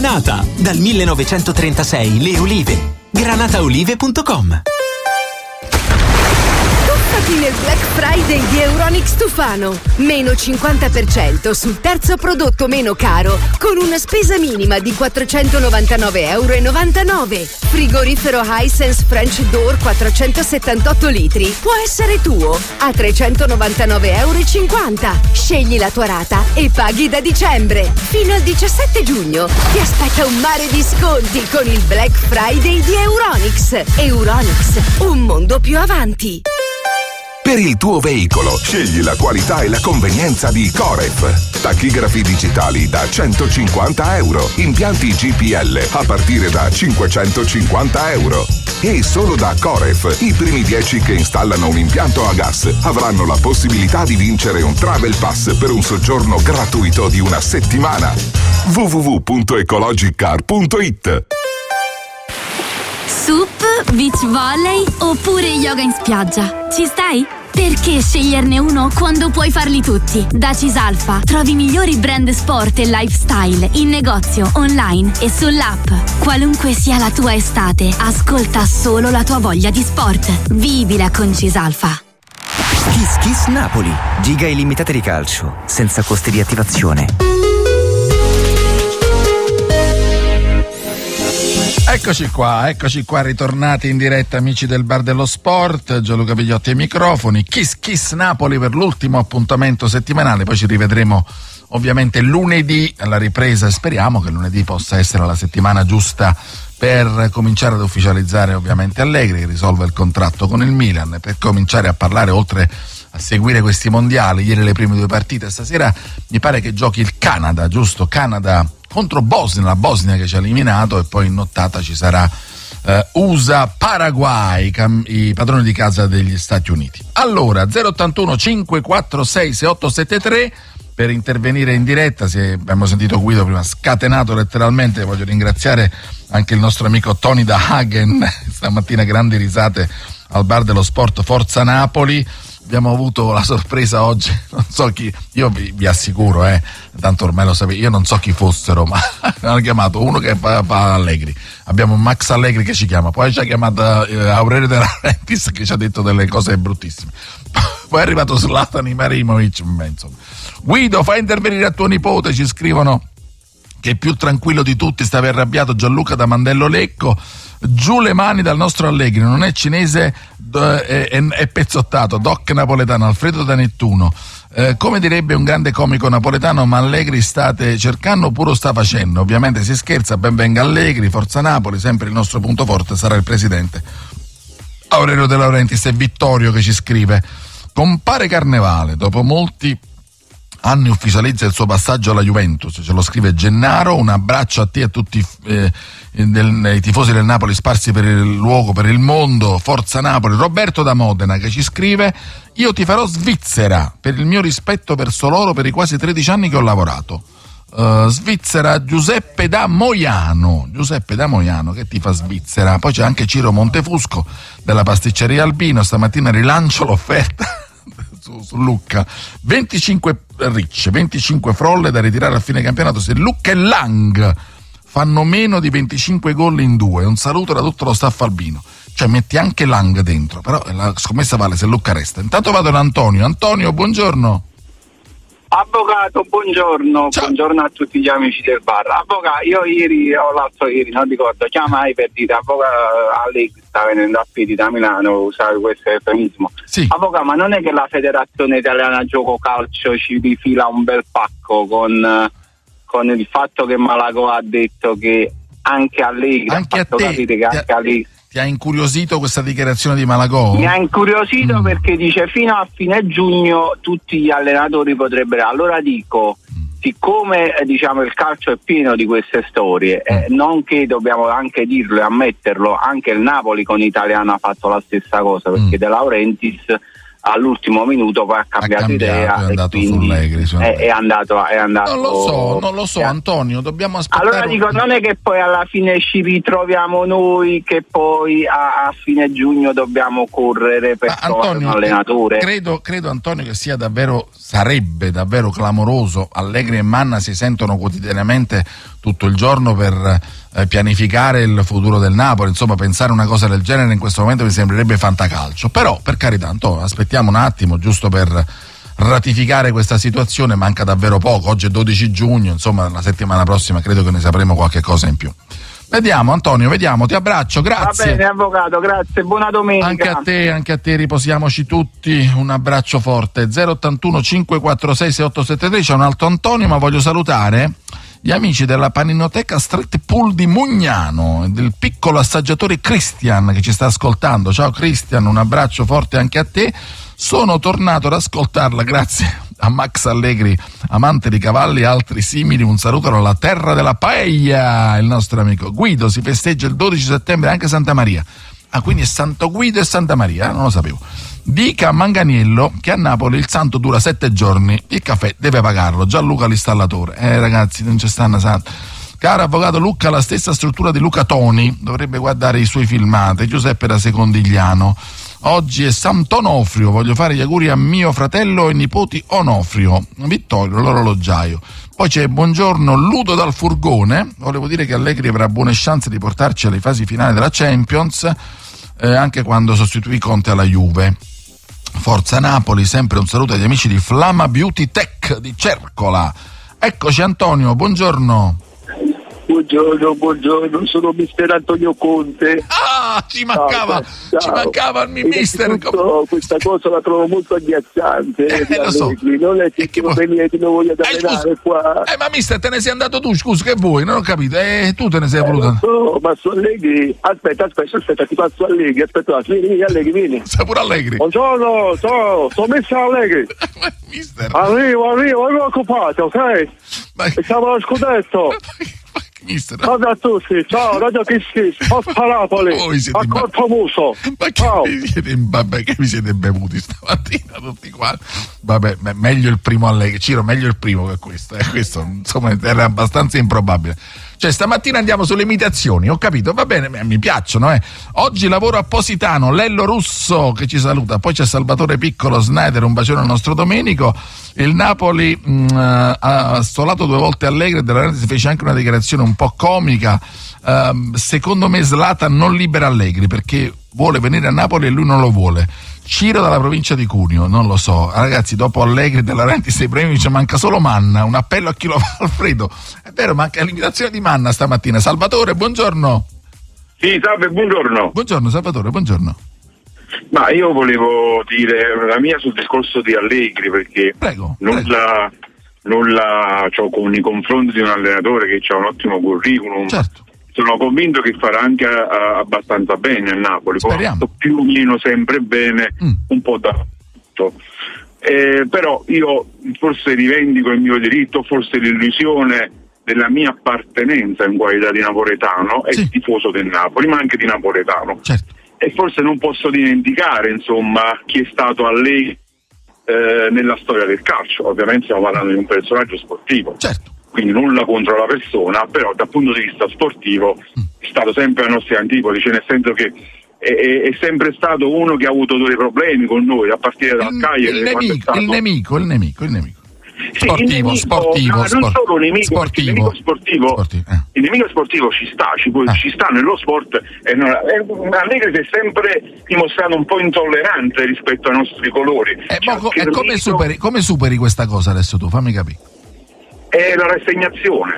Granata, dal 1936 le olive. Granataolive.com. Nel Black Friday di Euronics Tufano, meno 50% sul terzo prodotto meno caro, con una spesa minima di €499,99. Frigorifero Hisense French Door 478 litri può essere tuo a €399,50. Scegli la tua rata e paghi da dicembre. Fino al 17 giugno ti aspetta un mare di sconti con il Black Friday di Euronics. Euronics, un mondo più avanti. Per il tuo veicolo, scegli la qualità e la convenienza di Coref. Tachigrafi digitali da €150, impianti GPL a partire da €550. E solo da Coref, i primi 10 che installano un impianto a gas avranno la possibilità di vincere un Travel Pass per un soggiorno gratuito di una settimana. www.ecologicar.it. Sup, beach volley oppure yoga in spiaggia? Ci stai? Perché sceglierne uno quando puoi farli tutti? Da Cisalfa trovi i migliori brand sport e lifestyle in negozio, online e sull'app. Qualunque sia la tua estate, ascolta solo la tua voglia di sport. Vivila con Cisalfa. Kiss Kiss Napoli. Giga illimitate di calcio, senza costi di attivazione. Eccoci qua, ritornati in diretta, amici del Bar dello Sport. Gianluca Vigliotti ai microfoni. Kiss Kiss Napoli per l'ultimo appuntamento settimanale, poi ci rivedremo ovviamente lunedì alla ripresa e speriamo che lunedì possa essere la settimana giusta per cominciare ad ufficializzare ovviamente Allegri, che risolve il contratto con il Milan, per cominciare a parlare, oltre a seguire questi mondiali. Ieri le prime due partite, stasera mi pare che giochi il Canada, giusto? Canada contro Bosnia, la Bosnia che ci ha eliminato, e poi in nottata ci sarà USA-Paraguay, i padroni di casa degli Stati Uniti. Allora, 081 546 6873 per intervenire in diretta. Abbiamo sentito Guido prima scatenato letteralmente, voglio ringraziare anche il nostro amico Tony da Hagen, stamattina grandi risate al Bar dello Sport Forza Napoli. Abbiamo avuto la sorpresa oggi, non so chi, io vi assicuro, tanto ormai lo sapete, io non so chi fossero, ma hanno chiamato uno che fa Allegri, abbiamo Max Allegri che ci chiama, poi ci ha chiamato Aurelio De Laurentiis che ci ha detto delle cose bruttissime, poi è arrivato Zlatan Ibrahimovic, insomma. Guido, fai intervenire a tuo nipote, ci scrivono che è più tranquillo di tutti, stava arrabbiato Gianluca da Mandello Lecco. Giù le mani dal nostro Allegri, non è cinese, è pezzottato. Doc napoletano, Alfredo da Nettuno. Come direbbe un grande comico napoletano, ma Allegri state cercando oppure lo sta facendo? Ovviamente si scherza, ben venga Allegri, Forza Napoli, sempre il nostro punto forte sarà il presidente Aurelio De Laurentiis. E Vittorio che ci scrive: compare Carnevale, dopo molti anni ufficializza il suo passaggio alla Juventus, ce lo scrive Gennaro. Un abbraccio a te e a tutti i tifosi del Napoli sparsi per il luogo, per il mondo. Forza Napoli. Roberto da Modena che ci scrive: io ti farò Svizzera per il mio rispetto verso loro per i quasi 13 anni che ho lavorato. Svizzera. Giuseppe da Moiano che ti fa Svizzera. Poi c'è anche Ciro Montefusco della pasticceria Albino, stamattina rilancio l'offerta su Lucca, 25 ricce, 25 frolle da ritirare a fine campionato se Lucca e Lang fanno meno di 25 gol in due. Un saluto da tutto lo staff albino, cioè metti anche Lang dentro, però la scommessa vale se Lucca resta. Intanto vado da Antonio, buongiorno. Avvocato, buongiorno. Ciao. Buongiorno a tutti gli amici del bar. Avvocato, io ieri o l'altro ieri, non ricordo, chiamai per dire avvocato, Allegri sta venendo a piedi da Milano, usare questo eufemismo. Sì. Avvocato, ma non è che la Federazione Italiana Gioco Calcio ci rifila un bel pacco con il fatto che Malagò ha detto che anche Allegri, anche ha fatto capire che anche Allegri. Ti ha incuriosito questa dichiarazione di Malagò? Mi ha incuriosito perché dice fino a fine giugno tutti gli allenatori potrebbero. Allora dico, siccome diciamo il calcio è pieno di queste storie, non che dobbiamo anche dirlo e ammetterlo, anche il Napoli con Italiano ha fatto la stessa cosa, perché De Laurentiis all'ultimo minuto poi ha cambiato idea, è andato sull'Egri, è andato. Non lo so, Antonio, dobbiamo aspettare. Allora dico, non è che poi alla fine ci ritroviamo noi che poi a fine giugno dobbiamo correre per un allenatore. Credo Antonio che sarebbe davvero clamoroso. Allegri e Manna si sentono quotidianamente tutto il giorno per pianificare il futuro del Napoli, insomma pensare una cosa del genere in questo momento mi sembrerebbe fantacalcio, però per carità Antonio, aspettiamo un attimo giusto per ratificare questa situazione, manca davvero poco, oggi è 12 giugno, insomma la settimana prossima credo che ne sapremo qualche cosa in più. Vediamo Antonio, ti abbraccio, grazie. Va bene avvocato, grazie, buona domenica. Anche a te, riposiamoci tutti, un abbraccio forte. 081 546 6873, c'è un altro Antonio, ma voglio salutare gli amici della Paninoteca Street Pool di Mugnano e del piccolo assaggiatore Christian che ci sta ascoltando. Ciao Christian, un abbraccio forte anche a te. Sono tornato ad ascoltarla grazie a Max Allegri, amante di cavalli e altri simili. Un saluto dalla terra della paella. Il nostro amico Guido, si festeggia il 12 settembre anche Santa Maria. Quindi è Santo Guido e Santa Maria, non lo sapevo. Dica a Manganiello che a Napoli il santo dura 7 giorni, il caffè deve pagarlo. Gianluca l'installatore. Ragazzi, non ci stanno santo. Caro avvocato, Luca ha la stessa struttura di Luca Toni, dovrebbe guardare i suoi filmati. Giuseppe da Secondigliano. Oggi è Sant'Onofrio, voglio fare gli auguri a mio fratello e nipoti Onofrio, Vittorio, l'orologiaio. Poi c'è buongiorno Ludo dal Furgone, volevo dire che Allegri avrà buone chance di portarci alle fasi finali della Champions, anche quando sostituì Conte alla Juve. Forza Napoli, sempre un saluto agli amici di Flamma Beauty Tech di Cercola. Eccoci Antonio, buongiorno. Buongiorno, sono mister Antonio Conte. Ci mancava il mister. Questa cosa la trovo molto agghiacciante. Lo so. Non è che non voglia allenare qua. Ma mister, te ne sei andato tu, scusa, che vuoi? Non ho capito. Tu te ne sei voluto. No, ma su Allegri. Aspetta, ti passo Allegri. Aspetta, vieni Allegri, vieni. Sei pure Allegri. Buongiorno, sono mister Allegri. Mister. Arrivo, non occupato, ok? Siamo allo scudetto. Mister. Salve a tutti, ciao, Radio Kiss, Forza Napoli, a Cortomuso. Ma che vi siete bevuti stamattina tutti quanti? Vabbè, meglio il primo Allegri, Ciro, meglio il primo che questo. Questo insomma era abbastanza improbabile. Cioè stamattina andiamo sulle imitazioni, ho capito, va bene, mi piacciono. Oggi lavoro a Positano, Lello Russo che ci saluta, poi c'è Salvatore Piccolo, Snyder, un bacione al nostro Domenico. Il Napoli ha stolato 2 volte Allegri e della si fece anche una dichiarazione un po' comica. Secondo me Zlatan non libera Allegri perché vuole venire a Napoli e lui non lo vuole. Ciro dalla provincia di Cuneo, non lo so, ragazzi, dopo Allegri della Renti sei premi, manca solo Manna. Un appello a chi lo fa, Alfredo. È vero, manca l'imitazione di Manna stamattina. Salvatore, buongiorno. Sì, salve, buongiorno. Buongiorno Salvatore, buongiorno. Ma io volevo dire la mia sul discorso di Allegri, perché prego. Nulla cioè, con i confronti di un allenatore che ha un ottimo curriculum. Certo. Sono convinto che farà anche abbastanza bene a Napoli. Speriamo. Più o meno sempre bene, un po' da tutto. Però io forse rivendico il mio diritto, forse l'illusione della mia appartenenza in qualità di napoletano e tifoso del Napoli, ma anche di napoletano. Certo. E forse non posso dimenticare, insomma, chi è stato a lei nella storia del calcio. Ovviamente stiamo parlando di un personaggio sportivo. Certo. Quindi nulla contro la persona, però dal punto di vista sportivo è stato sempre ai nostri antipodi, cioè nel senso che è sempre stato uno che ha avuto dei problemi con noi, a partire dal Cagliari. Il nemico. Sì, sportivo. Non solo nemico, il nemico sportivo. Il nemico sportivo ci sta nello sport. Allegri si è sempre dimostrato un po' intollerante rispetto ai nostri colori. Come superi questa cosa adesso tu? Fammi capire. È la rassegnazione.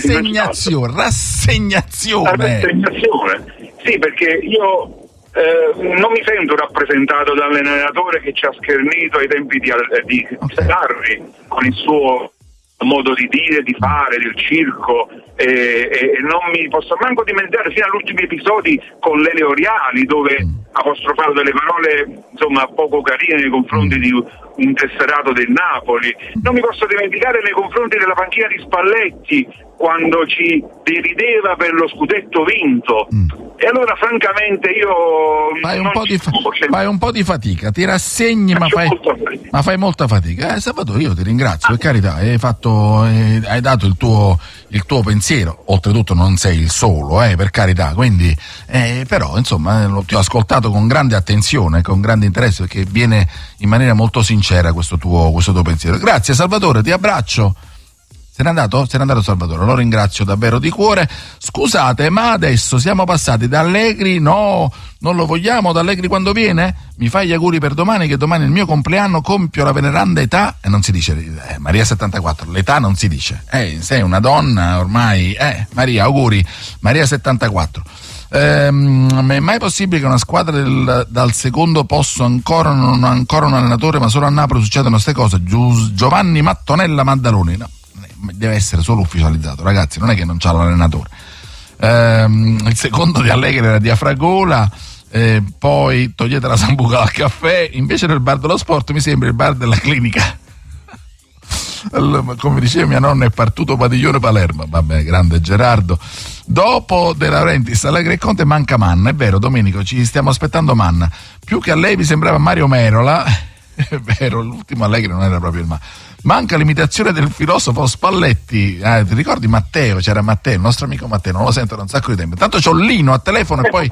Sì, perché io non mi sento rappresentato dall'allenatore che ci ha schernito ai tempi di Sarri con il suo modo di dire, di fare, del circo, e non mi posso manco dimenticare fino agli ultimi episodi con Lele Oriali, dove ha apostrofato delle parole insomma poco carine nei confronti di un tesserato del Napoli. Non mi posso dimenticare nei confronti della panchina di Spalletti, quando ci derideva per lo scudetto vinto. E allora francamente io fai un po' di fatica, ti rassegni, ma fai molta fatica. Salvatore, io ti ringrazio, per carità, hai dato il tuo pensiero, oltretutto non sei il solo, per carità, quindi però insomma ti ho ascoltato con grande attenzione, con grande interesse, perché viene in maniera molto sincera questo tuo pensiero. Grazie Salvatore, ti abbraccio. Se n'è andato Salvatore, lo ringrazio davvero di cuore. Scusate, ma adesso siamo passati da Allegri, no, non lo vogliamo, da Allegri quando viene? Mi fai gli auguri per domani, che domani è il mio compleanno, compio la veneranda età, e non si dice, Maria 74, l'età non si dice, sei una donna ormai, Maria, auguri, Maria 74. È mai possibile che una squadra dal secondo posto ancora non ha ancora un allenatore, ma solo a Napoli succedono queste cose? Giovanni Mattonella Maddaloni, no, deve essere solo ufficializzato, ragazzi, non è che non c'ha l'allenatore. Il secondo di Allegri era di Afragola, poi togliete la sambuca dal caffè, invece del bar dello sport mi sembra il bar della clinica. Come diceva mia nonna, è partito Padiglione Palermo. Vabbè, grande Gerardo. Dopo De Laurentiis, Allegri e Conte manca Manna. È vero, Domenico, ci stiamo aspettando Manna. Più che a lei mi sembrava Mario Merola. È vero, l'ultimo Allegri non era proprio il manca l'imitazione del filosofo Spalletti. Ti ricordi Matteo? C'era Matteo, il nostro amico Matteo, non lo sento da un sacco di tempo. Intanto c'ho Lino a telefono e poi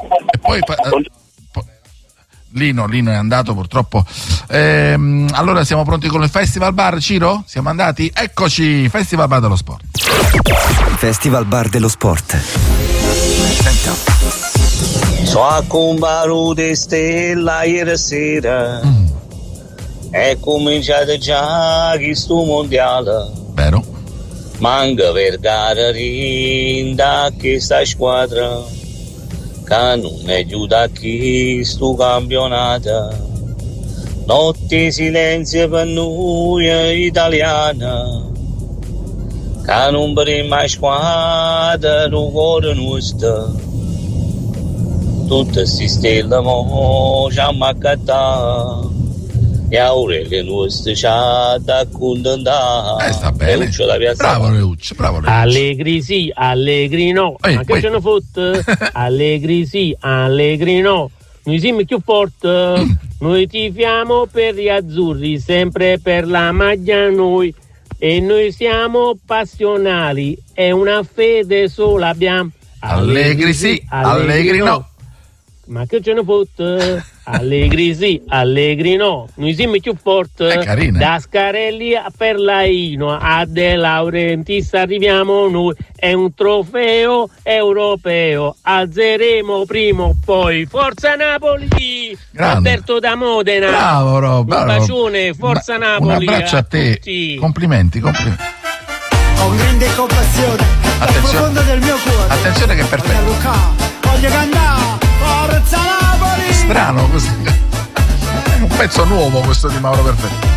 Lino è andato purtroppo. Allora siamo pronti con il Festival Bar, Ciro? Siamo andati? Eccoci, Festival Bar dello Sport. Festival Bar dello Sport. Sentiamo. So a combaruto stella ieri sera. È cominciato già questo mondiale. Vero. Manca per gara rinda questa squadra che non aiuta chi sto campionato. Notte silenzio per noi italiana, che non per mai squadra il cuore nostro. Tutte si stelle mo ci hanno accattato, e Aurelio nostro ci ha da accontentare. Sta bene. Bravo Leuccio, bravo Leuccio. Allegri sì, Allegri no. Ma che ce ne fotte? Allegri sì, Allegri no. Noi siamo più forti. Noi tifiamo per gli azzurri, sempre per la maglia noi. E noi siamo passionali, è una fede sola abbiamo. Allegri sì, Allegri no. Ma che ce ne fotte? Allegri sì, Allegri no. Noi siamo più forti. Da Scarelli a Perlaino a De Laurentiis arriviamo noi. È un trofeo europeo. Alzeremo prima o poi. Forza Napoli! Grande. Alberto da Modena. Bravo Rob. Un bacione, forza Napoli. Un abbraccio a te. Tutti. Complimenti. Ho un grande compassione. Dal profondo del mio cuore. Attenzione che è perfetto. Voglio cantare. Forza Napoli! Strano così. È un pezzo nuovo questo di Mauro Perfetto.